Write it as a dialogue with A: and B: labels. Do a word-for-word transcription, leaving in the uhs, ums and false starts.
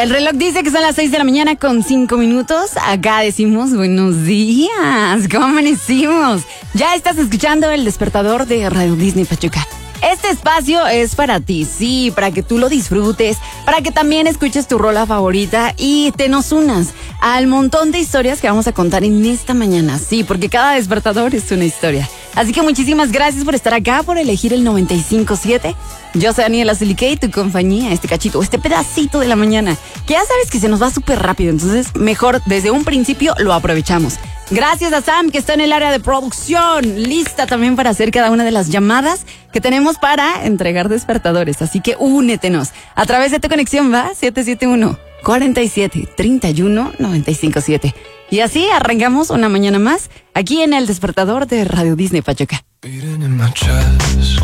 A: El reloj dice que son las seis de la mañana con cinco minutos. Acá decimos buenos días. ¿Cómo amanecimos? Ya estás escuchando El Despertador de Radio Disney Pachuca. Este espacio es para ti, sí, para que tú lo disfrutes, para que también escuches tu rola favorita y te nos unas al montón de historias que vamos a contar en esta mañana, sí, porque cada despertador es una historia. Así que muchísimas gracias por estar acá, por elegir el noventa y cinco siete. Yo soy Daniela Zulique y tu compañía, este cachito, este pedacito de la mañana, que ya sabes que se nos va súper rápido, entonces mejor desde un principio lo aprovechamos. Gracias a Sam, que está en el área de producción, lista también para hacer cada una de las llamadas que tenemos para entregar despertadores. Así que únetenos a través de tu conexión, va, siete siete uno, cuatro siete, tres uno, nueve cinco siete. Y así arrancamos una mañana más aquí en El Despertador de Radio Disney Pachuca.